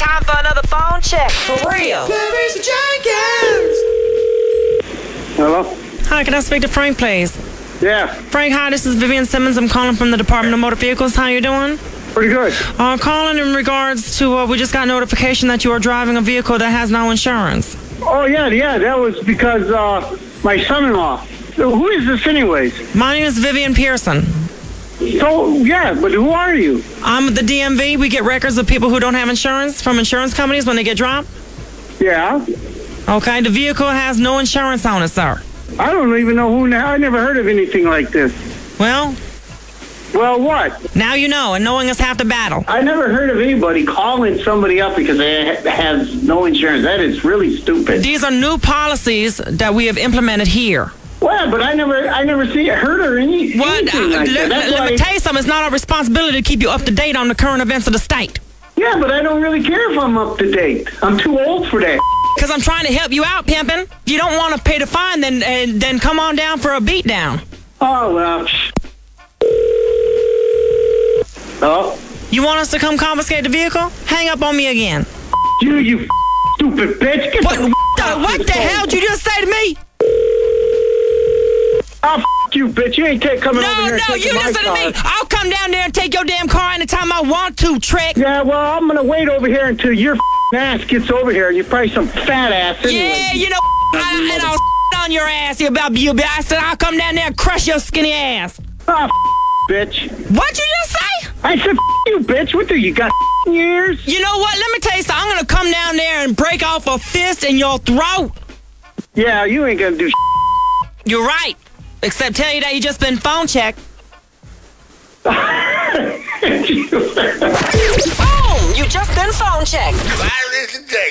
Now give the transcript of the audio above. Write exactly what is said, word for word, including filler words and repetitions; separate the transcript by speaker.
Speaker 1: time for another phone check. For real.
Speaker 2: Clarice Jenkins.
Speaker 3: Hello?
Speaker 1: Hi, can I speak to Frank, please?
Speaker 3: Yeah,
Speaker 1: Frank, hi, this is Vivian Simmons. I'm calling from the Department of Motor Vehicles. How you doing?
Speaker 3: pretty good.
Speaker 1: Uh, calling in regards to, uh, we just got notification that you are driving a vehicle that has no insurance.
Speaker 3: Oh, yeah, yeah, that was because uh, my son-in-law. So who is this anyways?
Speaker 1: My name is Vivian Pearson.
Speaker 3: So, yeah, but who are you?
Speaker 1: I'm the D M V. We get records of people who don't have insurance from insurance companies when they get dropped.
Speaker 3: Yeah,
Speaker 1: Okay, the vehicle has no insurance on it, sir.
Speaker 3: I don't even know who, I never heard of anything like this.
Speaker 1: Well,
Speaker 3: Well, what?
Speaker 1: now you know, and knowing is half the battle.
Speaker 3: I never heard of anybody calling somebody up because they ha- has no insurance. That is really stupid.
Speaker 1: These are new policies that we have implemented here.
Speaker 3: Well, but I never, I never see it heard or any,
Speaker 1: What?
Speaker 3: anything
Speaker 1: Uh,
Speaker 3: like
Speaker 1: let
Speaker 3: that. That's
Speaker 1: let
Speaker 3: why,
Speaker 1: me tell you something. It's not our responsibility to keep you up to date on the current events of the state.
Speaker 3: yeah, but I don't really care if I'm up to date. I'm too old for that.
Speaker 1: Because I'm trying to help you out, pimpin'. If you don't want to pay the fine, then uh, then come on down for a beat down.
Speaker 3: Oh, well. sh- Hello?
Speaker 1: You want us to come confiscate the vehicle? Hang up on me again.
Speaker 3: You, you f- stupid bitch. Get
Speaker 1: What
Speaker 3: the,
Speaker 1: the,
Speaker 3: f-
Speaker 1: what the hell did you just say to me?
Speaker 3: Oh, f- you, bitch. You ain't take coming over
Speaker 1: No,
Speaker 3: here and
Speaker 1: no,
Speaker 3: taking
Speaker 1: you
Speaker 3: my
Speaker 1: listen to
Speaker 3: car.
Speaker 1: me. I'll come down there and take your damn car anytime I want to, Trick.
Speaker 3: Yeah, well, I'm going to wait over here until your f- ass gets over here. You're probably some fat ass anyway.
Speaker 1: Yeah, you know, I, and I'll on your ass, you about you bastard. I'll come down there and crush your skinny ass.
Speaker 3: Oh, f- bitch.
Speaker 1: What'd you just say?
Speaker 3: I said, f- you, bitch. What do you got f- ears?
Speaker 1: You know what? Let me tell you something. I'm gonna come down there and break off a fist in your throat.
Speaker 3: Yeah, you ain't going to do s-
Speaker 1: You're right. Except tell you that you just been phone checked. Boom! You just been phone checked.
Speaker 4: Violence today.